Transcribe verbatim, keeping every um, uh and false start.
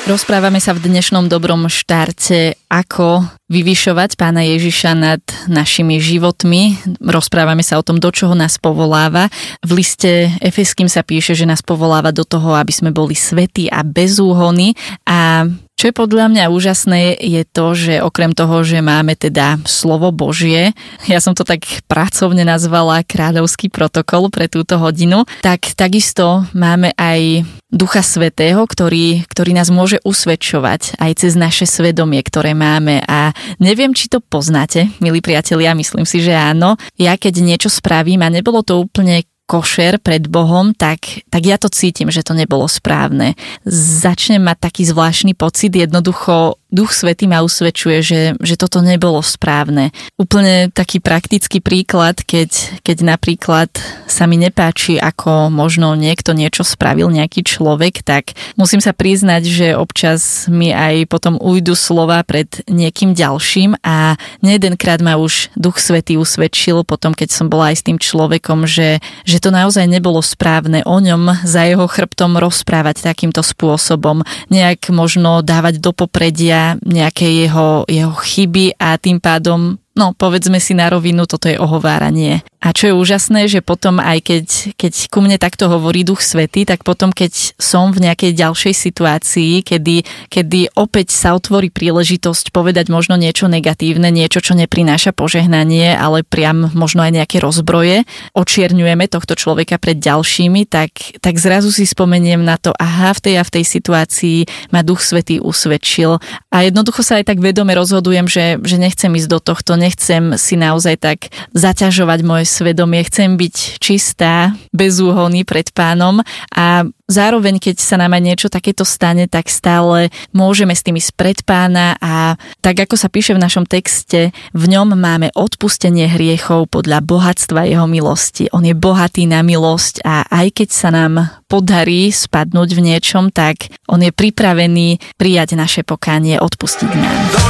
Rozprávame sa v dnešnom dobrom štarte, ako vyvyšovať Pána Ježiša nad našimi životmi. Rozprávame sa o tom, do čoho nás povoláva. V liste Efeským sa píše, že nás povoláva do toho, aby sme boli svätí a bezúhonní. A čo je podľa mňa úžasné, je to, že okrem toho, že máme teda slovo Božie, ja som to tak pracovne nazvala kráľovský protokol pre túto hodinu, tak takisto máme aj Ducha Svätého, ktorý, ktorý nás môže usvedčovať aj cez naše svedomie, ktoré máme. A neviem, či to poznáte, milí priatelia, myslím si, že áno. Ja keď niečo spravím a nebolo to úplne košer pred Bohom, tak, tak ja to cítim, že to nebolo správne. Začnem mať taký zvláštny pocit, jednoducho Duch Svätý ma usvedčuje, že, že toto nebolo správne. Úplne taký praktický príklad, keď, keď napríklad sa mi nepáči, ako možno niekto niečo spravil, nejaký človek, tak musím sa priznať, že občas mi aj potom ujdu slova pred niekým ďalším a nejedenkrát ma už Duch Svätý usvedčil potom, keď som bola aj s tým človekom, že, že to naozaj nebolo správne o ňom za jeho chrbtom rozprávať takýmto spôsobom, nejak možno dávať do popredia nejaké jeho, jeho chyby a tým pádom, no povedzme si na rovinu, toto je ohováranie. A čo je úžasné, že potom aj keď, keď ku mne takto hovorí Duch Svätý, tak potom keď som v nejakej ďalšej situácii, kedy, kedy opäť sa otvorí príležitosť povedať možno niečo negatívne, niečo, čo neprináša požehnanie, ale priam možno aj nejaké rozbroje, očierňujeme tohto človeka pred ďalšími, tak, tak zrazu si spomeniem na to, aha, v tej a v tej situácii ma Duch Svätý usvedčil. A jednoducho sa aj tak vedome rozhodujem, že, že nechcem ísť do tohto, nechcem si naozaj tak zaťažovať moje svedomie, chcem byť čistá, bezúhonný pred Pánom a zároveň, keď sa nám aj niečo takéto stane, tak stále môžeme s tým ísť pred Pána a tak ako sa píše v našom texte, v ňom máme odpustenie hriechov podľa bohatstva jeho milosti. On je bohatý na milosť a aj keď sa nám podarí spadnúť v niečom, tak on je pripravený prijať naše pokánie, odpustiť nám.